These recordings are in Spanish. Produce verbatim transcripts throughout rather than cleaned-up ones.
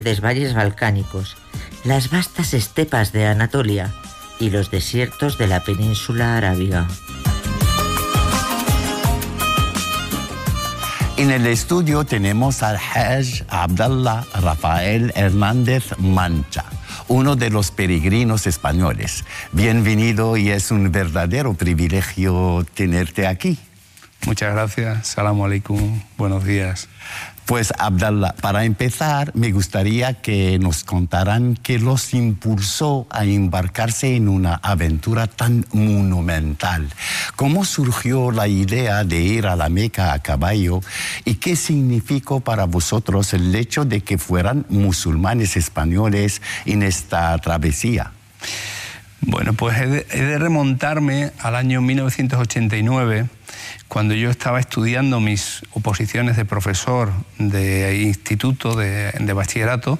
Los valles balcánicos, las vastas estepas de Anatolia y los desiertos de la península arábiga. En el estudio tenemos al Haj Abdallah Rafael Hernández Mancha, uno de los peregrinos españoles. Bienvenido y es un verdadero privilegio tenerte aquí. Muchas gracias. Salamu alaikum. Buenos días. Pues Abdallah, para empezar me gustaría que nos contaran qué los impulsó a embarcarse en una aventura tan monumental. ¿Cómo surgió la idea de ir a la Meca a caballo y qué significó para vosotros el hecho de que fueran musulmanes españoles en esta travesía? Bueno, pues he de, he de remontarme al año mil novecientos ochenta y nueve, cuando yo estaba estudiando mis oposiciones de profesor de instituto, de, de bachillerato,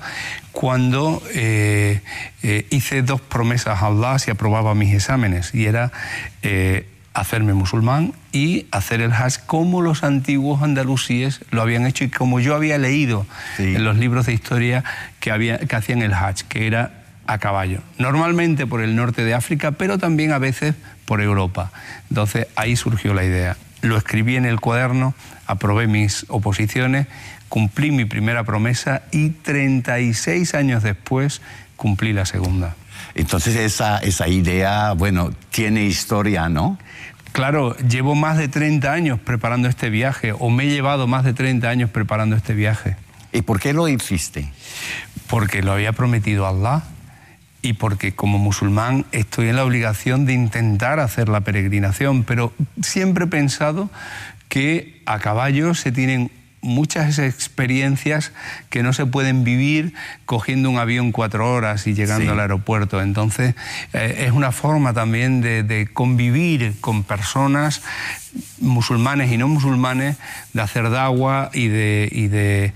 cuando eh, eh, hice dos promesas a Allah si aprobaba mis exámenes, y era eh, hacerme musulmán y hacer el Hajj como los antiguos andalusíes lo habían hecho y como yo había leído sí. en los libros de historia que, había, que hacían el Hajj, que era a caballo, normalmente por el norte de África, pero también a veces por Europa. Entonces ahí surgió la idea. Lo escribí en el cuaderno, aprobé mis oposiciones, cumplí mi primera promesa y treinta y seis años después cumplí la segunda. Entonces esa, esa idea, bueno, tiene historia, ¿no? Claro, llevo más de treinta años preparando este viaje, o me he llevado más de treinta años preparando este viaje. ¿Y por qué lo hiciste? Porque lo había prometido Allah. Y porque como musulmán estoy en la obligación de intentar hacer la peregrinación, pero siempre he pensado que a caballo se tienen muchas experiencias que no se pueden vivir cogiendo un avión cuatro horas y llegando sí. al aeropuerto. Entonces eh, es una forma también de, de convivir con personas musulmanes y no musulmanes, de hacer da'wah y de... Y de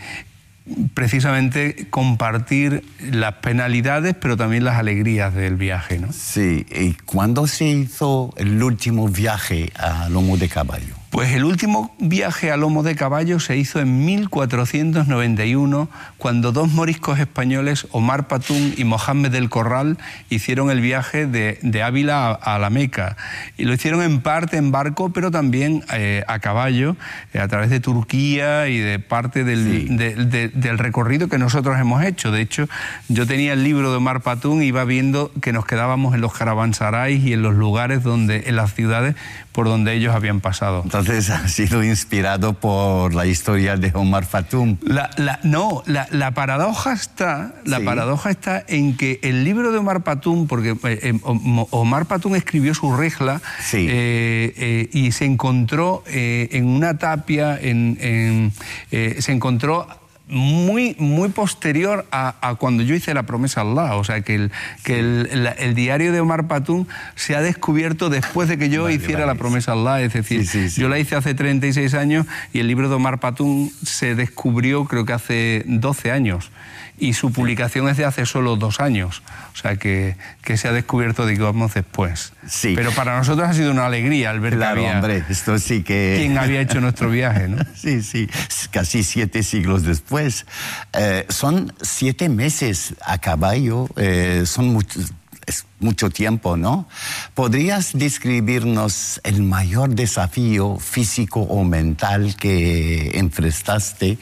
precisamente compartir las penalidades, pero también las alegrías del viaje, ¿no? Sí, ¿y cuándo se hizo el último viaje a lomo de caballo? Pues el último viaje a lomo de caballo se hizo en mil cuatrocientos noventa y uno, cuando dos moriscos españoles, Omar Patún y Mohamed del Corral, hicieron el viaje de, de Ávila a, a la Meca. Y lo hicieron en parte en barco, pero también eh, a caballo, eh, a través de Turquía y de parte del, sí. de, de, del recorrido que nosotros hemos hecho. De hecho, yo tenía el libro de Omar Patún y iba viendo que nos quedábamos en los caravansarais y en los lugares donde, en las ciudades por donde ellos habían pasado. Entonces ha sido inspirado por la historia de Omar Patún. La, la, no, la, la paradoja está, la sí. paradoja está en que el libro de Omar Patún, porque eh, Omar Patún escribió su regla sí. eh, eh, y se encontró eh, en una tapia, en, en, eh, se encontró muy, muy posterior a, a cuando yo hice la promesa a Allah. O sea, que el, que el, el, el diario de Omar Patún se ha descubierto después de que yo vale, hiciera vale. la promesa a Allah. Es decir, sí, sí, sí. yo la hice hace treinta y seis años y el libro de Omar Patún se descubrió creo que hace doce años. Y su publicación es de hace solo dos años. O sea, que, que se ha descubierto, digamos, después. Sí. Pero para nosotros ha sido una alegría al ver claro, que había... hombre, esto sí que... quién había hecho nuestro viaje, ¿no? Sí, sí, casi siete siglos después. Eh, son siete meses a caballo, eh, son muchos... Es mucho tiempo, ¿no? ¿Podrías describirnos el mayor desafío físico o mental que enfrentaste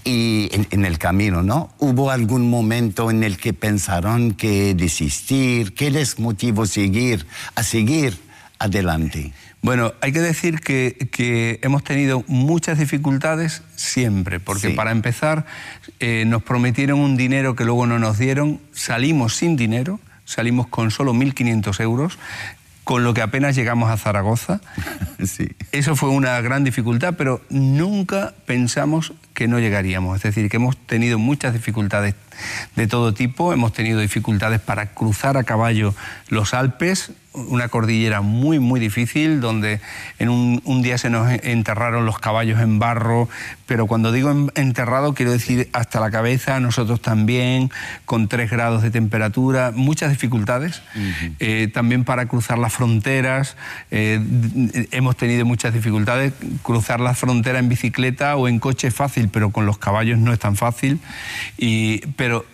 y en, en el camino, ¿no? ¿Hubo algún momento en el que pensaron que desistir? ¿Qué les motivó seguir, a seguir adelante? Bueno, hay que decir que, que hemos tenido muchas dificultades siempre, porque sí. para empezar eh, nos prometieron un dinero que luego no nos dieron, salimos sin dinero. Salimos con solo mil quinientos euros, con lo que apenas llegamos a Zaragoza. Sí. Eso fue una gran dificultad, pero nunca pensamos que no llegaríamos. Es decir, que hemos tenido muchas dificultades de todo tipo. Hemos tenido dificultades para cruzar a caballo los Alpes, una cordillera muy, muy difícil, donde en un, un día se nos enterraron los caballos en barro, pero cuando digo enterrado quiero decir hasta la cabeza, nosotros también, con tres grados de temperatura, muchas dificultades. Uh-huh. eh, también para cruzar las fronteras, eh, hemos tenido muchas dificultades. Cruzar la frontera en bicicleta o en coche es fácil, pero con los caballos no es tan fácil. Y, pero